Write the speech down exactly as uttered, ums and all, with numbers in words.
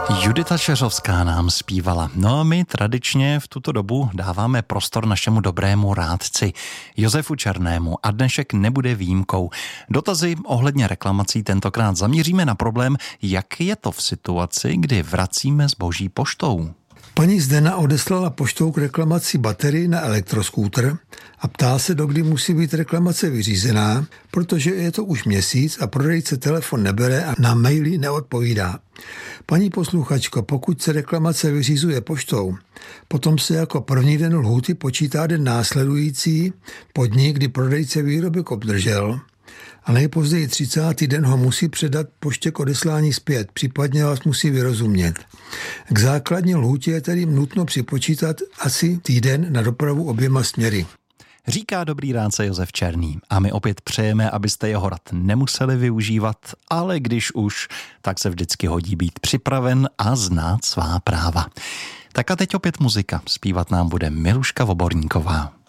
Judita Čeřovská nám zpívala. No a my tradičně v tuto dobu dáváme prostor našemu dobrému rádci Josefu Černému a dnešek nebude výjimkou. Dotazy ohledně reklamací tentokrát zaměříme na problém, jak je to v situaci, kdy vracíme zboží poštou. Paní Zdena odeslala poštou k reklamaci baterii na elektroskúter a ptá se, dokdy musí být reklamace vyřízená, protože je to už měsíc a prodejce telefon nebere a na maily neodpovídá. Paní posluchačko, pokud se reklamace vyřizuje poštou, potom se jako první den lhůty počítá den následující po dni, kdy prodejce výrobek obdržel, a nejpozději třicátý den ho musí předat poště k odeslání zpět, případně vás musí vyrozumět. K základní lhůtě je tedy nutno připočítat asi týden na dopravu oběma směry. Říká dobrý rádce Josef Černý a my opět přejeme, abyste jeho rad nemuseli využívat, ale když už, tak se vždycky hodí být připraven a znát svá práva. Tak a teď opět muzika. Zpívat nám bude Miluška Voborníková.